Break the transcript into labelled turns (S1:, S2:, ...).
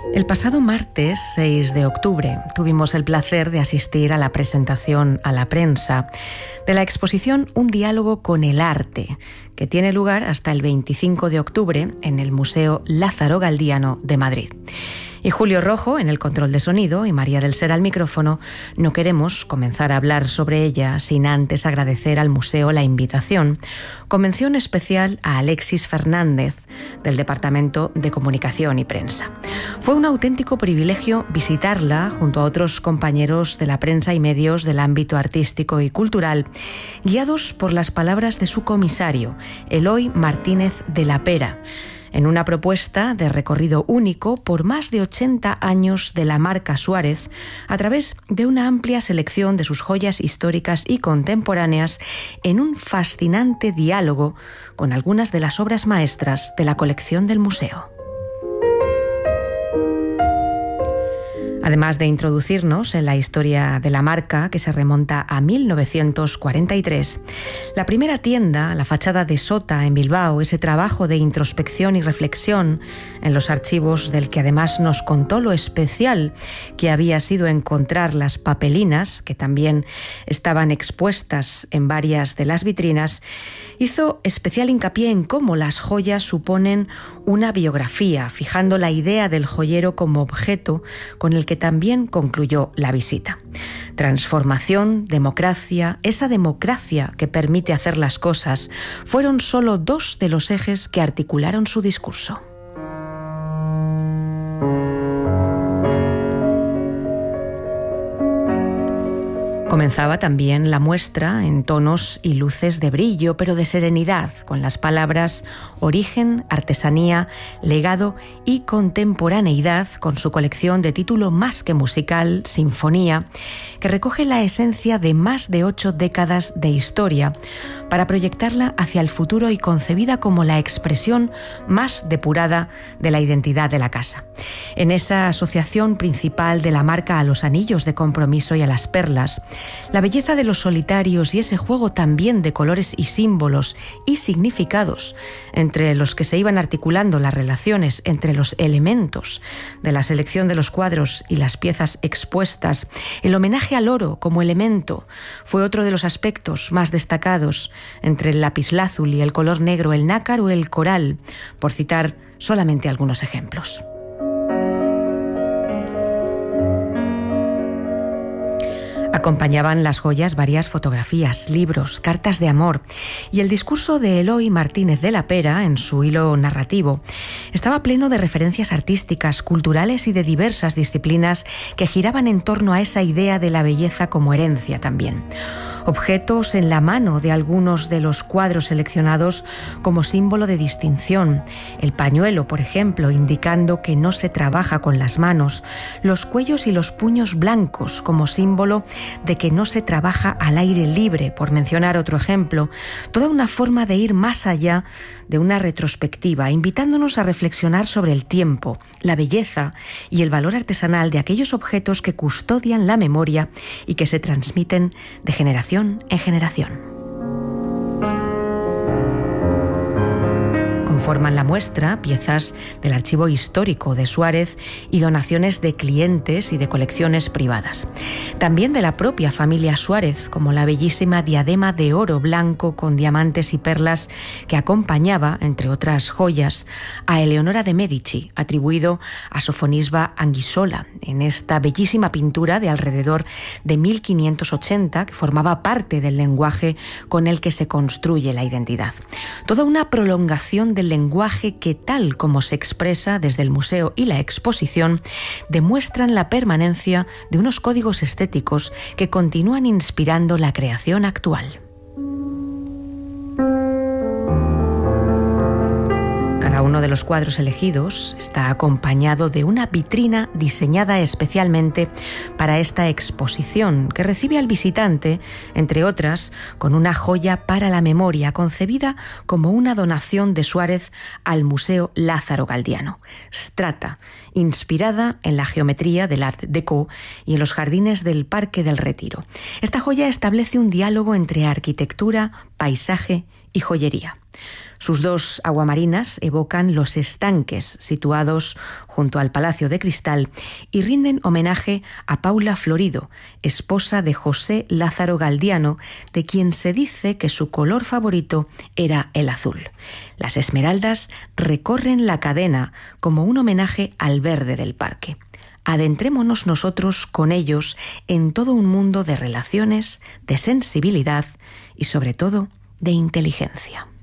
S1: El pasado martes 6 de octubre tuvimos el placer de asistir a la presentación a la prensa de la exposición Un diálogo con el arte, que tiene lugar hasta el 25 de octubre en el Museo Lázaro Galdiano de Madrid. Y Julio Rojo en el control de sonido y María del Ser al micrófono, no queremos comenzar a hablar sobre ella sin antes agradecer al museo la invitación, con mención especial a Alexis Fernández, del Departamento de Comunicación y Prensa. Fue un auténtico privilegio visitarla junto a otros compañeros de la prensa y medios del ámbito artístico y cultural, guiados por las palabras de su comisario, Eloy Martínez de la Pera, en una propuesta de recorrido único por más de 80 años de la marca Suárez, a través de una amplia selección de sus joyas históricas y contemporáneas, en un fascinante diálogo con algunas de las obras maestras de la colección del museo. Además de introducirnos en la historia de la marca, que se remonta a 1943, la primera tienda, la fachada de Sota en Bilbao, ese trabajo de introspección y reflexión en los archivos del que además nos contó lo especial que había sido encontrar las papelinas, que también estaban expuestas en varias de las vitrinas, hizo especial hincapié en cómo las joyas suponen una biografía, fijando la idea del joyero como objeto con el que también concluyó la visita. Transformación, democracia, esa democracia que permite hacer las cosas, fueron solo dos de los ejes que articularon su discurso. Comenzaba también la muestra en tonos y luces de brillo, pero de serenidad, con las palabras origen, artesanía, legado y contemporaneidad, con su colección de título más que musical, Sinfonía, que recoge la esencia de más de 8 décadas de historia, para proyectarla hacia el futuro y concebida como la expresión más depurada de la identidad de la casa. En esa asociación principal de la marca a los anillos de compromiso y a las perlas, la belleza de los solitarios y ese juego también de colores y símbolos y significados entre los que se iban articulando las relaciones entre los elementos de la selección de los cuadros y las piezas expuestas, el homenaje al oro como elemento, fue otro de los aspectos más destacados entre el lapislázuli y el color negro, el nácar o el coral, por citar solamente algunos ejemplos. Acompañaban las joyas varias fotografías, libros, cartas de amor, y el discurso de Eloy Martínez de la Pera, en su hilo narrativo, estaba pleno de referencias artísticas, culturales y de diversas disciplinas que giraban en torno a esa idea de la belleza como herencia también. Objetos en la mano de algunos de los cuadros seleccionados como símbolo de distinción. El pañuelo, por ejemplo, indicando que no se trabaja con las manos. Los cuellos y los puños blancos como símbolo de que no se trabaja al aire libre, por mencionar otro ejemplo. Toda una forma de ir más allá de una retrospectiva, invitándonos a reflexionar sobre el tiempo, la belleza y el valor artesanal de aquellos objetos que custodian la memoria y que se transmiten de generación en generación. Conforman la muestra piezas del archivo histórico de Suárez y donaciones de clientes y de colecciones privadas. También de la propia familia Suárez, como la bellísima diadema de oro blanco con diamantes y perlas que acompañaba, entre otras joyas, a Eleonora de Medici, atribuido a Sofonisba Anguissola, en esta bellísima pintura de alrededor de 1580 que formaba parte del lenguaje con el que se construye la identidad. Toda una prolongación del lenguaje que, tal como se expresa desde el museo y la exposición, demuestran la permanencia de unos códigos estéticos que continúan inspirando la creación actual. Cada uno de los cuadros elegidos está acompañado de una vitrina diseñada especialmente para esta exposición, que recibe al visitante, entre otras, con una joya para la memoria concebida como una donación de Suárez al Museo Lázaro Galdiano. Strata, inspirada en la geometría del Art Déco y en los jardines del Parque del Retiro. Esta joya establece un diálogo entre arquitectura, paisaje y joyería. Sus dos aguamarinas evocan los estanques situados junto al Palacio de Cristal y rinden homenaje a Paula Florido, esposa de José Lázaro Galdiano, de quien se dice que su color favorito era el azul. Las esmeraldas recorren la cadena como un homenaje al verde del parque. Adentrémonos nosotros con ellos en todo un mundo de relaciones, de sensibilidad y sobre todo de inteligencia.